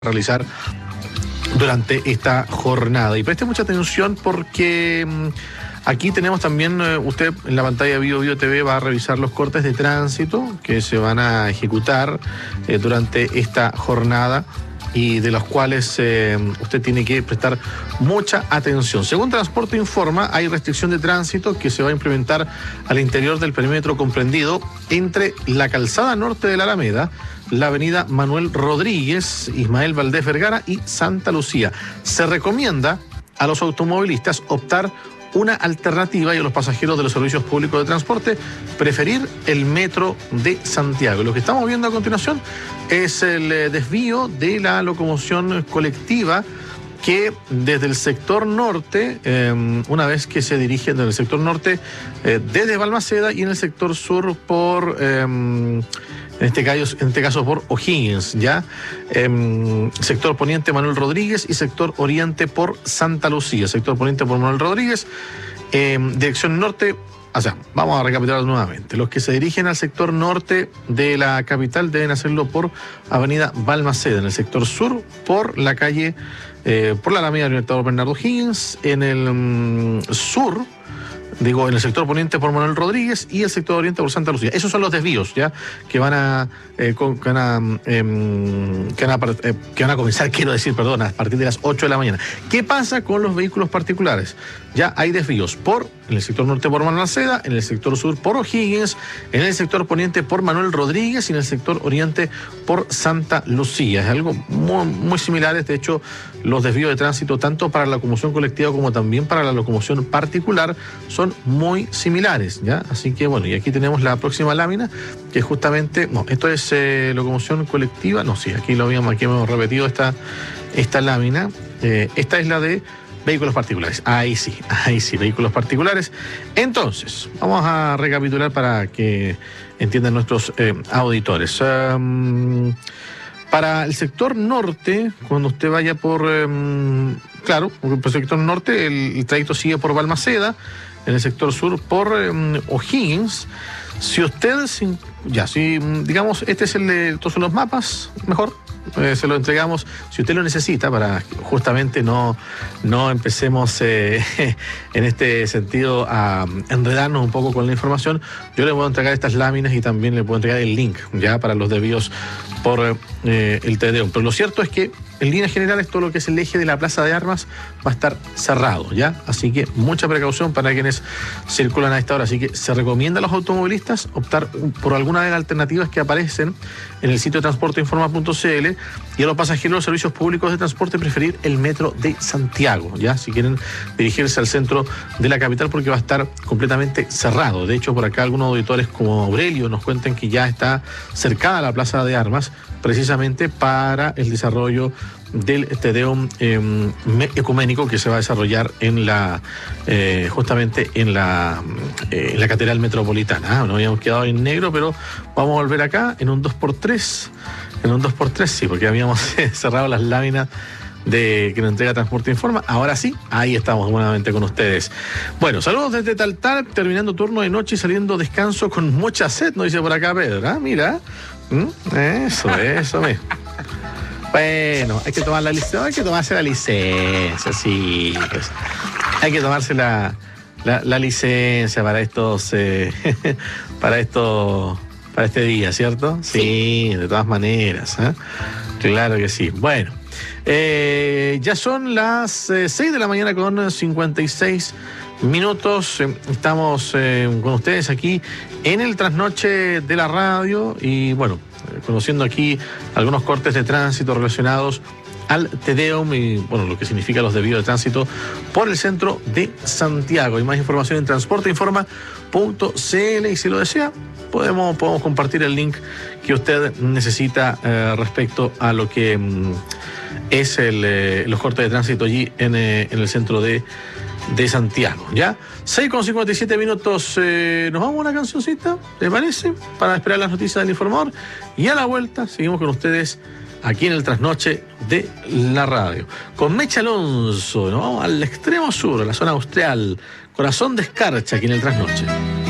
realizar durante esta jornada. Y preste mucha atención porque aquí tenemos también, usted en la pantalla de Bio TV va a revisar los cortes de tránsito que se van a ejecutar durante esta jornada y de los cuales usted tiene que prestar mucha atención. Según Transporte Informa, hay restricción de tránsito que se va a implementar al interior del perímetro comprendido entre la calzada norte de la Alameda, la avenida Manuel Rodríguez, Ismael Valdés Vergara y Santa Lucía. Se recomienda a los automovilistas optar una alternativa y a los pasajeros de los servicios públicos de transporte preferir el metro de Santiago. Lo que estamos viendo a continuación es el desvío de la locomoción colectiva que desde el sector norte, una vez que se dirige desde el sector norte, desde Balmaceda y en el sector sur por... En este caso por O'Higgins, ¿ya? Sector poniente Manuel Rodríguez y sector oriente por Santa Lucía. Sector poniente por Manuel Rodríguez, dirección norte. O sea, vamos a recapitular nuevamente. Los que se dirigen al sector norte de la capital deben hacerlo por avenida Balmaceda. En el sector sur, por la calle, por la alameda del Libertador Bernardo O'Higgins. En el sur... en el sector poniente por Manuel Rodríguez y el sector oriente por Santa Lucía. Esos son los desvíos, ¿ya? Que van a comenzar, a partir de las 8 de la mañana. ¿Qué pasa con los vehículos particulares? Ya hay desvíos en el sector norte por Manuel Seda, en el sector sur por O'Higgins, en el sector poniente por Manuel Rodríguez y en el sector oriente por Santa Lucía. Es algo muy, muy similar. De hecho, los desvíos de tránsito, tanto para la locomoción colectiva como también para la locomoción particular, son muy similares, ¿ya? Así que bueno, y aquí tenemos la próxima lámina, que justamente, esto es locomoción colectiva, aquí hemos repetido esta lámina. Esta es la de vehículos particulares. Ahí sí, vehículos particulares. Entonces, vamos a recapitular para que entiendan nuestros auditores. Para el sector norte, cuando usted vaya por el sector norte, el trayecto sigue por Balmaceda. En el sector sur por O'Higgins. Si usted, digamos, este es estos son los mapas, mejor se lo entregamos si usted lo necesita para justamente no empecemos en este sentido a enredarnos un poco con la información. Yo le puedo entregar estas láminas y también le puedo entregar el link ya para los desvíos por el TDO. Pero lo cierto es que en líneas generales todo lo que es el eje de la Plaza de Armas va a estar cerrado, ¿ya? Así que mucha precaución para quienes circulan a esta hora. Así que se recomienda a los automovilistas optar por alguna de las alternativas que aparecen en el sitio transporteinforma.cl y a los pasajeros de los servicios públicos de transporte preferir el metro de Santiago, ¿ya? Si quieren dirigirse al centro de la capital, porque va a estar completamente cerrado. De hecho, por acá algunos auditores como Aurelio nos cuentan que ya está cercada la Plaza de Armas precisamente para el desarrollo del Tedeum ecuménico que se va a desarrollar en justamente en la Catedral Metropolitana. Nos habíamos quedado en negro, pero vamos a volver acá en un 2x3. En un 2x3, sí, porque habíamos cerrado las láminas que nos entrega Transporte Informa. Ahora sí, ahí estamos nuevamente con ustedes. Bueno, saludos desde Taltal, terminando turno de noche y saliendo descanso con mucha sed, nos dice por acá Pedro. Mira, eso mismo. Bueno, hay que tomar hay que tomarse la licencia, sí, pues. Hay que tomarse la licencia para para este día, ¿cierto? Sí, de todas maneras, Claro que sí. Bueno, ya son las 6 de la mañana con 56 minutos. Estamos con ustedes aquí en el trasnoche de la radio y bueno, conociendo aquí algunos cortes de tránsito relacionados al Tedeum y bueno, lo que significa los desvíos de tránsito por el centro de Santiago. Hay más información en transporteinforma.cl y si lo desea podemos compartir el link que usted necesita respecto a lo que es los cortes de tránsito allí en el centro de Santiago, ¿ya? 6:57 minutos, nos vamos a una cancioncita, ¿te parece? Para esperar las noticias del informador y a la vuelta seguimos con ustedes aquí en el trasnoche de la radio. Con Mecha Alonso, nos vamos al extremo sur, a la zona austral, corazón de escarcha aquí en el trasnoche.